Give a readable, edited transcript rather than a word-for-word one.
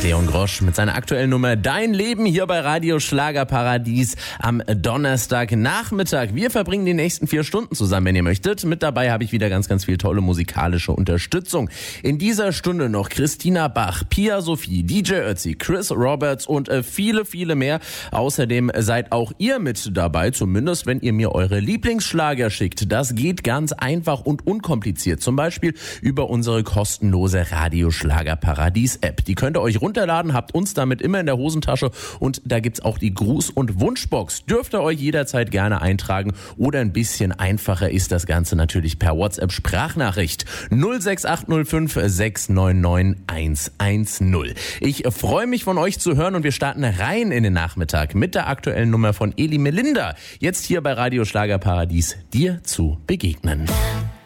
Leon Grosch mit seiner aktuellen Nummer Dein Leben hier bei Radio Schlagerparadies am Donnerstagnachmittag. Wir verbringen die nächsten 4 Stunden zusammen, wenn ihr möchtet. Mit dabei habe ich wieder ganz, ganz viel tolle musikalische Unterstützung. In dieser Stunde noch Christina Bach, Pia Sophie, DJ Ötzi, Chris Roberts und viele, viele mehr. Außerdem seid auch ihr mit dabei, zumindest wenn ihr mir eure Lieblingsschlager schickt. Das geht ganz einfach und unkompliziert. Zum Beispiel über unsere kostenlose Radio Schlagerparadies App. Die könnt ihr euch runterladen, habt uns damit immer in der Hosentasche und da gibt's auch die Gruß- und Wunschbox. Dürft ihr euch jederzeit gerne eintragen oder ein bisschen einfacher ist das Ganze natürlich per WhatsApp-Sprachnachricht 06805 699 110. Ich freue mich von euch zu hören und wir starten rein in den Nachmittag mit der aktuellen Nummer von Eli Melinda. Jetzt hier bei Radio Schlagerparadies, dir zu begegnen.